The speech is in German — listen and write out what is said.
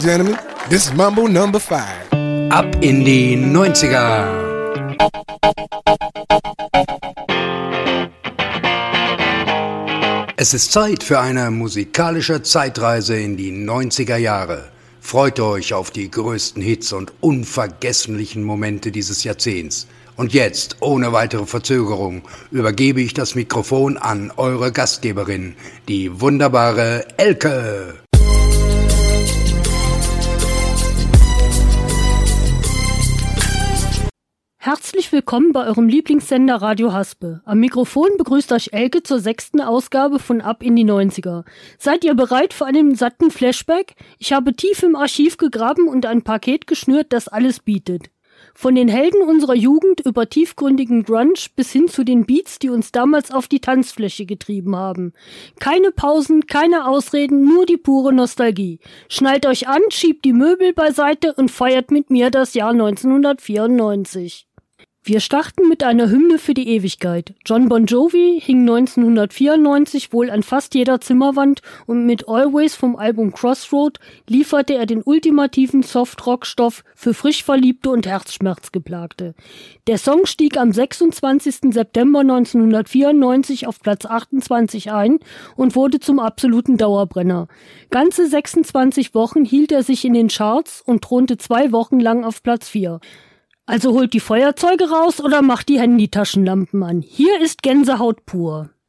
and gentlemen, this is Mambo number 5. Ab in die 90er. Es ist Zeit für eine musikalische Zeitreise in die 90er Jahre. Freut euch auf die größten Hits und unvergesslichen Momente dieses Jahrzehnts. Und jetzt, ohne weitere Verzögerung, übergebe ich das Mikrofon an eure Gastgeberin, die wunderbare Elke. Herzlich willkommen bei eurem Lieblingssender Radio Haspe. Am Mikrofon begrüßt euch Elke zur 6. Ausgabe von Ab in die 90er. Seid ihr bereit für einen satten Flashback? Ich habe tief im Archiv gegraben und ein Paket geschnürt, das alles bietet. Von den Helden unserer Jugend über tiefgründigen Grunge bis hin zu den Beats, die uns damals auf die Tanzfläche getrieben haben. Keine Pausen, keine Ausreden, nur die pure Nostalgie. Schnallt euch an, schiebt die Möbel beiseite und feiert mit mir das Jahr 1994. Wir starten mit einer Hymne für die Ewigkeit. John Bon Jovi hing 1994 wohl an fast jeder Zimmerwand und mit Always vom Album Crossroad lieferte er den ultimativen Softrock-Stoff für frisch Verliebte und Herzschmerzgeplagte. Der Song stieg am 26. September 1994 auf Platz 28 ein und wurde zum absoluten Dauerbrenner. Ganze 26 Wochen hielt er sich in den Charts und thronte 2 Wochen lang auf Platz 4. Also holt die Feuerzeuge raus oder macht die Handytaschenlampen an. Hier ist Gänsehaut pur.